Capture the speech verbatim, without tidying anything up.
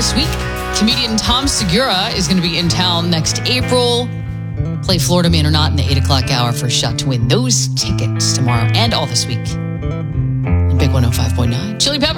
this week. Comedian Tom Segura is going to be in town next April. Play Florida Man or Not in the eight o'clock hour for a shot to win those tickets tomorrow and all this week. On Big one oh five point nine. Chili Peppers.